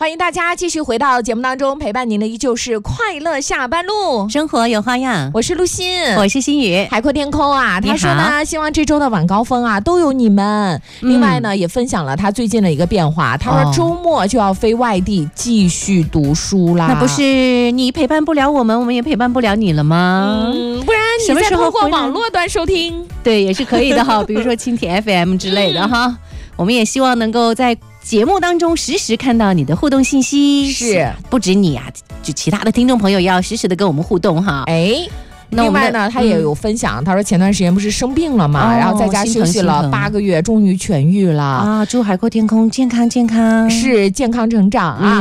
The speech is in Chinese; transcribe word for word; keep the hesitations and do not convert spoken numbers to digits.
欢迎大家继续回到节目当中，陪伴您的依旧是快乐下班路， 生活有花样。 我是陆欣， 我是心雨。 海阔天空啊，他说呢，希望这周的晚高峰啊都有你们。嗯、另外呢，也分享了他最近的一个变化。他说周末就要飞外地继续读书啦。 那不是你陪伴不了我们，我们也陪伴不了你了吗？ 嗯，不然你再通过网络端收听， 对，也是可以的哈。比如说蜻蜓 F M 之类的哈。嗯、我们也希望能够在节目当中实时看到你的互动信息， 是不止你啊，就其他的听众朋友也要实时的跟我们互动哈。 哎，另外呢，他也有分享，嗯、他说前段时间不是生病了嘛，哦、然后在家休息了八个月，终于痊愈了啊！祝海阔天空健康健康， 是健康成长啊！嗯